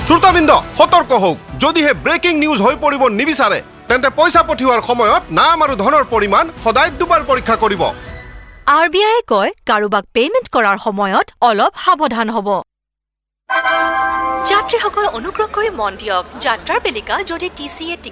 শ্ৰোতাবৃন্দ সতৰ্ক হওক যদিহে ব্ৰেকিং নিউজ হৈ পৰিব নিবিচাৰে তেন্তে পইচা পঠিওৱাৰ সময়ত নাম আৰু ধনৰ পৰিমাণ সদায় দুবাৰ পৰীক্ষা কৰিব RBI কয় কাৰোবাক পেমেন্ট কৰাৰ সময়ত অলপ সাৱধান হ'ব যাত্ৰীসকল অনুগ্ৰহ কৰি মন দিয়ক যাত্ৰাৰ বেলিকা যদি TCA